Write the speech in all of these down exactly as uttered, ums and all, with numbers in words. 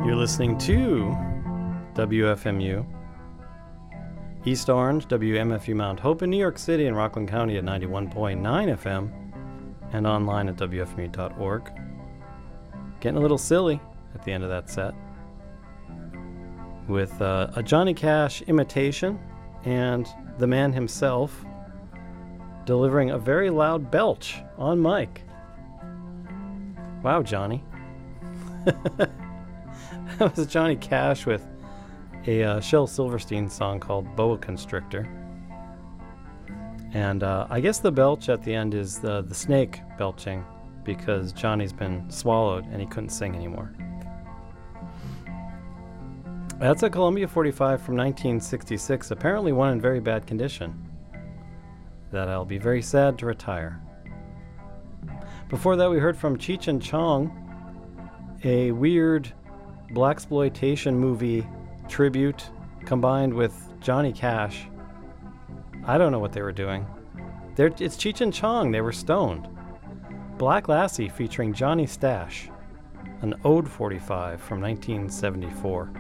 You're listening to W F M U, East Orange, W M F U Mount Hope in New York City and Rockland County at ninety-one point nine F M and online at W F M U dot org. Getting a little silly at the end of that set with uh, a Johnny Cash imitation and the man himself delivering a very loud belch on mic. Wow, Johnny. That was Johnny Cash with a uh, Shel Silverstein song called Boa Constrictor. And uh, I guess the belch at the end is the, the snake belching because Johnny's been swallowed and he couldn't sing anymore. That's a Columbia forty-five from nineteen sixty-six, apparently one in very bad condition, that I'll be very sad to retire. Before that, we heard from Cheech and Chong, a weird blaxploitation movie tribute combined with Johnny Cash. I don't know what they were doing. They're, it's Cheech and Chong. They were stoned. Black Lassie featuring Johnny Stash, an Ode forty-five from nineteen seventy-four.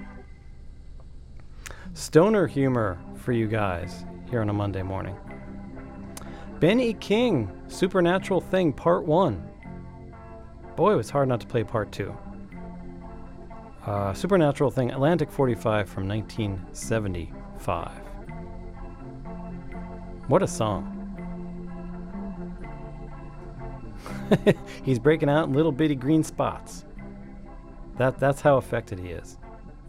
Stoner humor for you guys here on a Monday morning. Ben E. King, Supernatural Thing, Part one. Boy, it was hard not to play Part two. Uh, Supernatural Thing, Atlantic forty-five from nineteen seventy-five. What a song. He's breaking out in little bitty green spots. That, that's how affected he is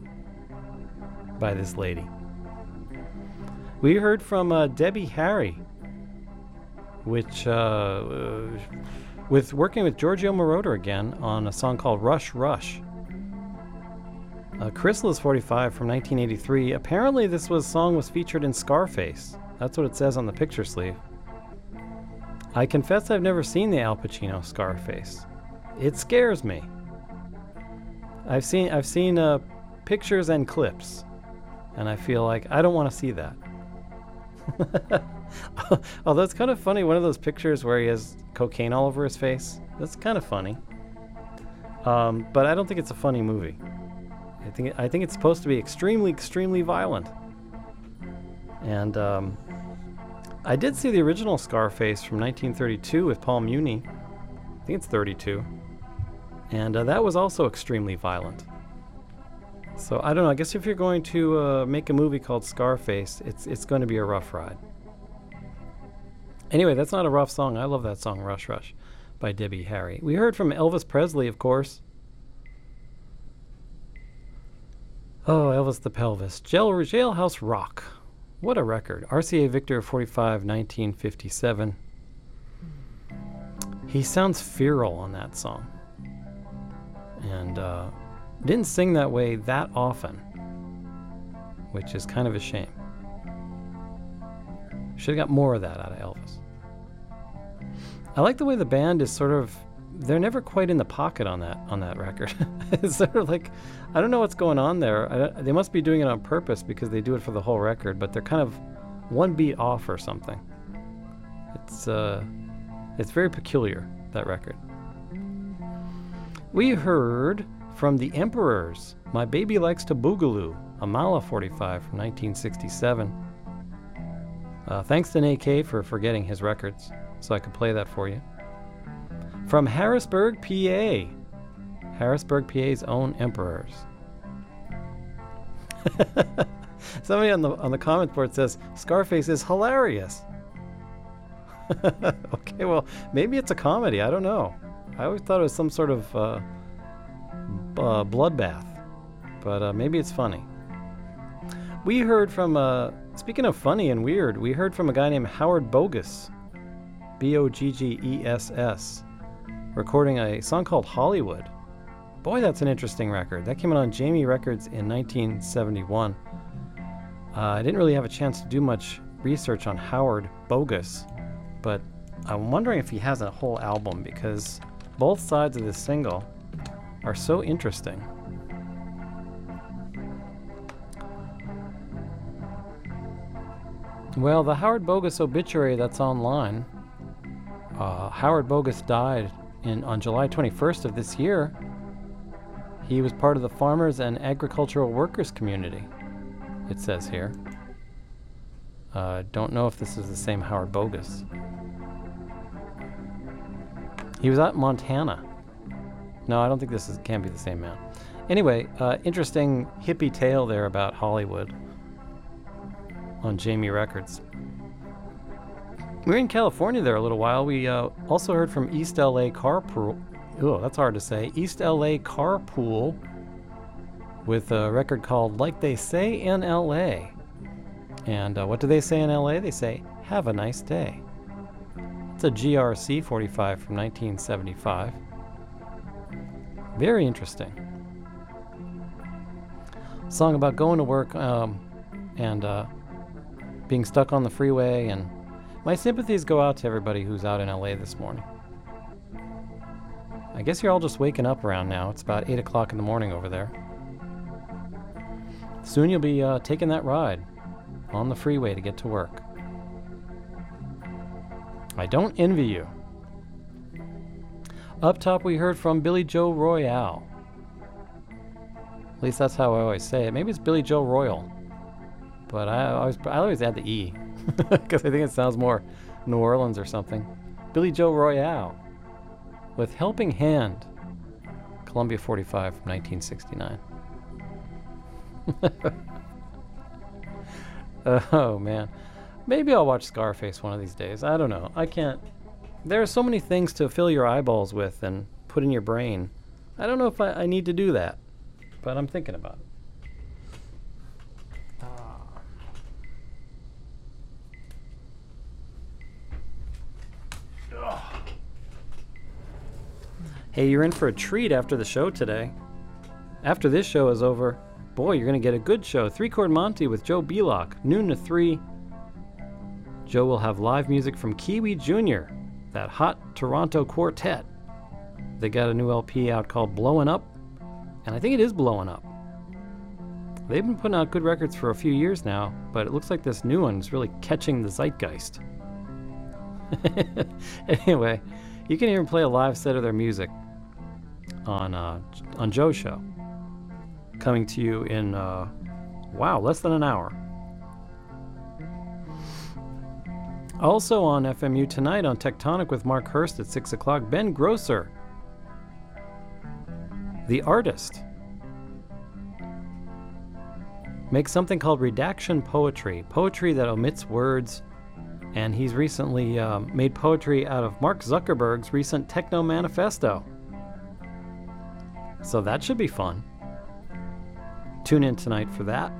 by this lady. We heard from uh, Debbie Harry, which uh, uh, with working with Giorgio Moroder again on a song called Rush Rush. Uh, Chrysalis forty-five from nineteen eighty-three. Apparently this was song was featured in Scarface. That's what it says on the picture sleeve. I confess I've never seen the Al Pacino Scarface. It scares me. I've seen I've seen uh, pictures and clips, and I feel like I don't want to see that. Although it's kind of funny, one of those pictures where he has cocaine all over his face. That's kind of funny. Um, but I don't think it's a funny movie. I think I think it's supposed to be extremely, extremely violent. And um, I did see the original Scarface from nineteen thirty-two with Paul Muni. I think it's thirty-two. And uh, that was also extremely violent. So I don't know. I guess if you're going to uh, make a movie called Scarface, it's it's going to be a rough ride. Anyway, that's not a rough song. I love that song, Rush Rush, by Debbie Harry. We heard from Elvis Presley, of course. Oh, Elvis the Pelvis. Jail, Jailhouse Rock. What a record. R C A Victor forty-five, nineteen fifty-seven. He sounds feral on that song. And uh, didn't sing that way that often, which is kind of a shame. Should have got more of that out of Elvis. I like the way the band is sort of, they're never quite in the pocket on that on that record. It's sort of like, I don't know what's going on there. I, they must be doing it on purpose because they do it for the whole record, but they're kind of one beat off or something. It's uh, it's very peculiar, that record. We heard from the Emperors, My Baby Likes to Boogaloo, a Mala forty-five from nineteen sixty-seven. Uh, thanks to Nate K for forgetting his records, so I could play that for you. From Harrisburg, P A. Harrisburg, P A's own Emperors. Somebody on the on the comment board says, Scarface is hilarious. Okay, well, maybe it's a comedy. I don't know. I always thought it was some sort of uh, b- uh, bloodbath. But uh, maybe it's funny. We heard from, uh, speaking of funny and weird, we heard from a guy named Howard Bogus. B O G G E S S. Recording a song called Hollywood. Boy, that's an interesting record. That came out on Jamie Records in nineteen seventy-one. Uh, I didn't really have a chance to do much research on Howard Bogus, but I'm wondering if he has a whole album because both sides of this single are so interesting. Well, the Howard Bogus obituary that's online, uh, Howard Bogus died in on July twenty-first of this year. He was part of the farmers and agricultural workers community, it says here. Uh, don't know if this is the same Howard Bogus. He was at Montana. No, I don't think this is can't be the same man. Anyway, uh, interesting hippie tale there about Hollywood on Jamie Records. We were in California there a little while. We uh, also heard from East L A Carpool. Oh, that's hard to say. East L A Carpool with a record called Like They Say in L A. And uh, what do they say in L A? They say, have a nice day. It's a G R C forty-five from nineteen seventy-five. Very interesting. Song about going to work um, and uh, being stuck on the freeway. And my sympathies go out to everybody who's out in L A this morning. I guess you're all just waking up around now. It's about eight o'clock in the morning over there. Soon you'll be uh, taking that ride on the freeway to get to work. I don't envy you. Up top we heard from Billy Joe Royale. At least that's how I always say it. Maybe it's Billy Joe Royal. But I always, I always add the E. Because I think it sounds more New Orleans or something. Billy Joe Royale with Helping Hand. Columbia forty-five from nineteen sixty-nine. Oh man, maybe I'll watch Scarface one of these days. I don't know. I can't. There are so many things to fill your eyeballs with and put in your brain. I don't know if I, I need to do that, but I'm thinking about it. Ah. Hey, you're in for a treat after the show today. After this show is over, boy, you're going to get a good show. Three Chord Monty with Joe Belock, noon to three. Joe will have live music from Kiwi Junior, that hot Toronto quartet. They got a new L P out called Blowin' Up, and I think it is blowing up. They've been putting out good records for a few years now, but it looks like this new one is really catching the zeitgeist. Anyway, you can even play a live set of their music on uh, on Joe's show, coming to you in, uh, wow, less than an hour. Also on F M U tonight on Tectonic with Mark Hurst at six o'clock, Ben Grosser, the artist, makes something called redaction poetry, poetry that omits words, and he's recently um, made poetry out of Mark Zuckerberg's recent Techno Manifesto. So that should be fun. Tune in tonight for that.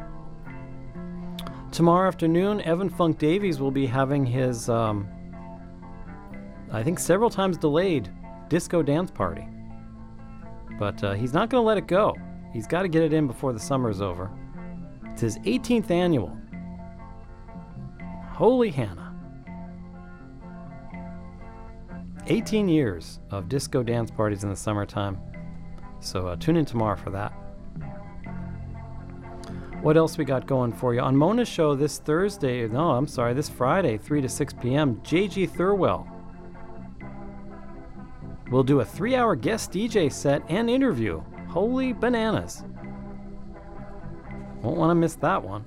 Tomorrow afternoon, Evan Funk Davies will be having his, um, I think several times delayed, disco dance party. But uh, he's not going to let it go. He's got to get it in before the summer is over. It's his eighteenth annual. Holy Hannah. eighteen years of disco dance parties in the summertime. So uh, tune in tomorrow for that. What else we got going for you? On Mona's show this Thursday, no, I'm sorry, this Friday, three to six p.m., J G Thurwell will do a three-hour guest D J set and interview. Holy bananas. Won't want to miss that one.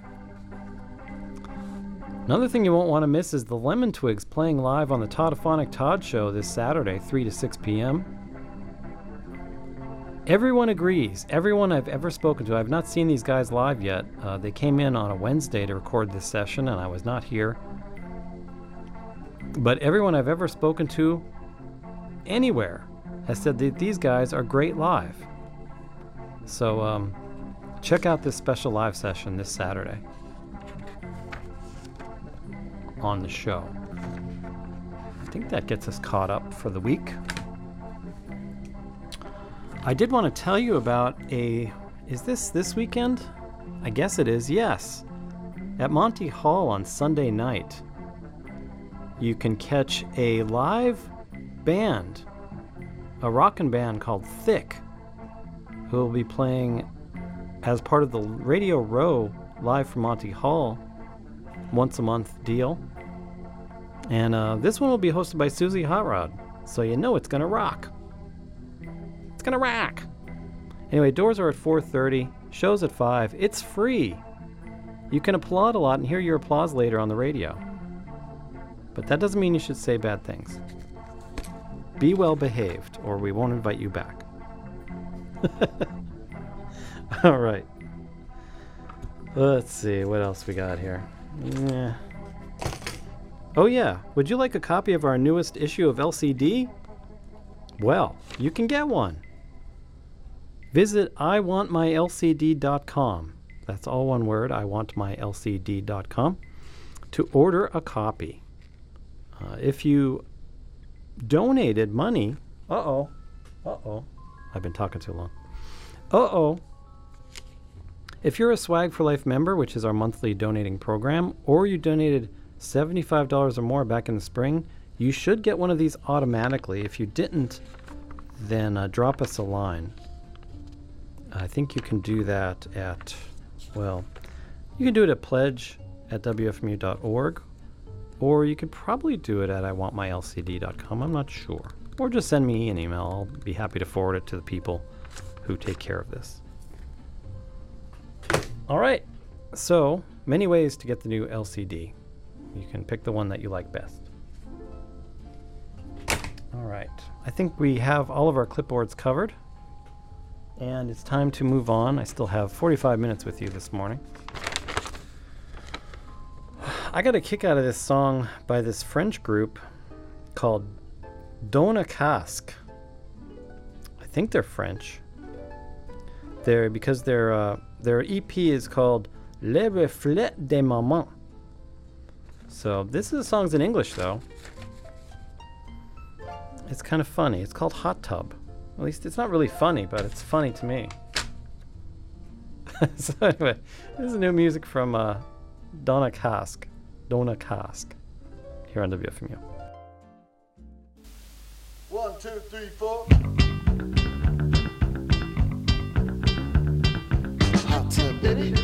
Another thing you won't want to miss is the Lemon Twigs playing live on the Toddophonic Todd Show this Saturday, three to six p.m. Everyone agrees. Everyone I've ever spoken to, I've not seen these guys live yet. Uh, they came in on a Wednesday to record this session, and I was not here. But everyone I've ever spoken to anywhere has said that these guys are great live. So um, check out this special live session this Saturday on the show. I think that gets us caught up for the week. I did want to tell you about a, is this this weekend? I guess it is, yes. At Monty Hall on Sunday night, you can catch a live band, a rockin' band called Thick, who will be playing as part of the Radio Row Live from Monty Hall once a month deal. And uh, this one will be hosted by Susie Hot Rod, so you know it's gonna rock. It's gonna rock. Anyway, doors are at four thirty. Show's at five. It's free. You can applaud a lot and hear your applause later on the radio. But that doesn't mean you should say bad things. Be well behaved, or we won't invite you back. All right. Let's see, what else we got here? Yeah. Oh yeah, would you like a copy of our newest issue of L C D? Well, you can get one. Visit I want my L C D dot com. That's all one word, I want my L C D dot com, to order a copy. Uh, if you donated money, uh-oh, uh-oh, I've been talking too long. Uh-oh. If you're a Swag for Life member, which is our monthly donating program, or you donated seventy-five dollars or more back in the spring, you should get one of these automatically. If you didn't, then uh, drop us a line. I think you can do that at, well, you can do it at pledge at W F M U dot org, or you could probably do it at I want my L C D dot com. I'm not sure. Or just send me an email. I'll be happy to forward it to the people who take care of this. All right, so many ways to get the new L C D. You can pick the one that you like best. All right, I think we have all of our clipboards covered, and it's time to move on. I still have forty-five minutes with you this morning. I got a kick out of this song by this French group called Dona Casque. I think they're French. They're because their uh, their E P is called Le Reflet des Mamans. So this is the song's in English though. It's kind of funny. It's called Hot Tub. At least it's not really funny, but it's funny to me. So anyway, this is new music from uh, Dona Casque. Dona Casque here on W F M U. One, two, three, four. Hot tub, baby.